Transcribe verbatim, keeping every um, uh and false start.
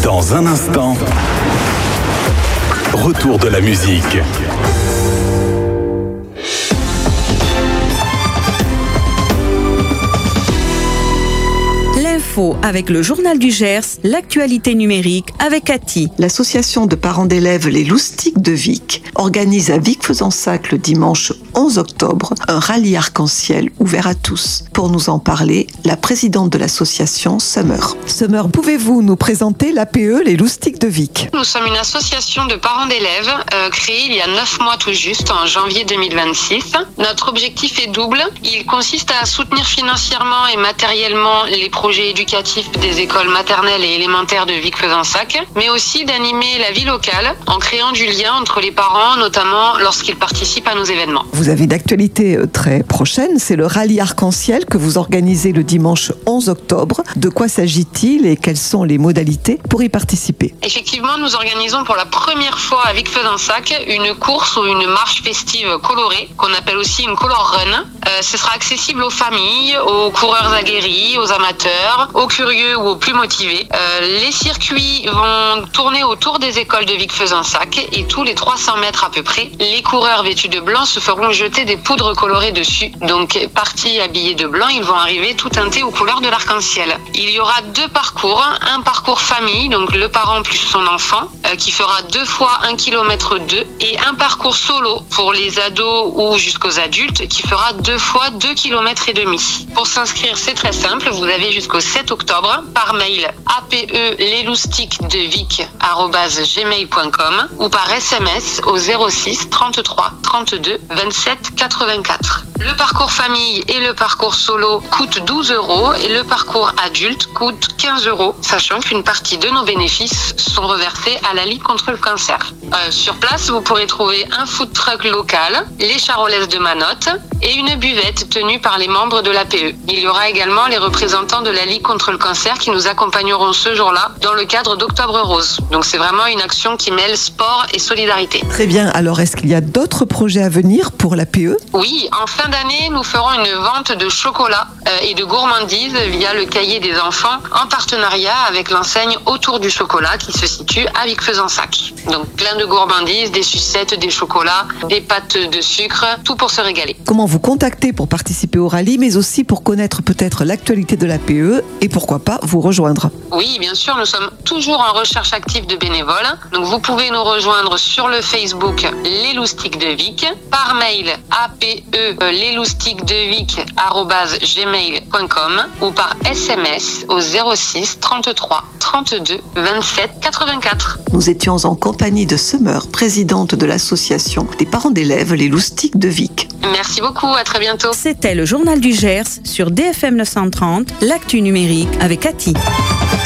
Dans un instant, retour de la musique. L'info avec le journal du Gers, l'actualité numérique avec Cathy. L'association de parents d'élèves Les Loustics de Vic organise à Vic-Fezensac le dimanche onze octobre un rallye arc-en-ciel ouvert à tous. Pour nous en parler, la présidente de l'association, Summer. Summer, pouvez-vous nous présenter l'A P E Les Loustics de Vic? Nous sommes une association de parents d'élèves euh, créée il y a neuf mois tout juste, en janvier deux mille vingt-six. Notre objectif est double. Il consiste à soutenir financièrement et matériellement les projets éducatifs des écoles maternelles et élémentaires de Vic-Fezensac, mais aussi d'animer la vie locale en créant du lien entre les parents, notamment lorsqu'ils participent à nos événements. Vous avez une actualité très prochaine, c'est le rallye arc-en-ciel que vous organisez le dimanche onze octobre. De quoi s'agit-il et quelles sont les modalités pour y participer? Effectivement, nous organisons pour la première fois à Vic-Fezensac une course ou une marche festive colorée, qu'on appelle aussi une color run. Euh, ce sera accessible aux familles, aux coureurs aguerris, aux amateurs, aux curieux ou aux plus motivés. Euh, les circuits vont tourner autour des écoles de Vic-Fezensac et tous les trois cents mètres à peu près, les coureurs vêtus de blanc se feront jeter des poudres colorées dessus. Donc, partis habillés de blanc, ils vont arriver tout teintés aux couleurs de l'arc-en-ciel. Il y aura deux parcours, un parcours famille, donc le parent plus son enfant, euh, qui fera deux fois un kilomètre deux, et un parcours solo pour les ados ou jusqu'aux adultes, qui fera deux fois deux kilomètres et demi. Pour s'inscrire, c'est très simple, vous avez jusqu'au sept octobre, par mail a p e les loustics de vic arobase gmail point com ou par S M S au zéro six trente-trois trente-deux vingt-sept quatre-vingt-quatre. Le parcours famille et le parcours solo coûtent douze euros et le parcours adulte coûte quinze euros, sachant qu'une partie de nos bénéfices sont reversés à la Ligue contre le cancer. Euh, sur place, vous pourrez trouver un food truck local, les charolaises de Manotte et une buvette tenue par les membres de l'A P E. Il y aura également les représentants de la Ligue contre le cancer qui nous accompagneront ce jour-là dans le cadre d'Octobre Rose. Donc c'est vraiment une action qui mêle sport et solidarité. Très bien, alors est-ce qu'il y a d'autres projets à venir pour l'A P E? Oui, en fin d'année, nous ferons une vente de chocolat euh, et de gourmandises via le cahier des enfants en partenariat avec l'enseigne Autour du chocolat qui se situe à Vic-Fezensac. Donc plein de gourmandises, des sucettes, des chocolats, des pâtes de sucre, tout pour se régaler. Comment vous contacter pour participer au rallye, mais aussi pour connaître peut-être l'actualité de l'A P E et pourquoi pas vous rejoindre? Oui, bien sûr, nous sommes toujours en recherche active de bénévoles. Donc vous pouvez nous rejoindre sur le Facebook Les Loustics de Vic, par mail a p e les loustics de vic arobase gmail point com ou par S M S au zéro six trente-trois trente-deux vingt-sept quatre-vingt-quatre. Nous étions en compagnie de Summer, présidente de l'association des parents d'élèves Les Loustics de Vic. Merci beaucoup, à très bientôt. C'était le journal du Gers sur D F M neuf cent trente, l'actu numérique avec Cathy.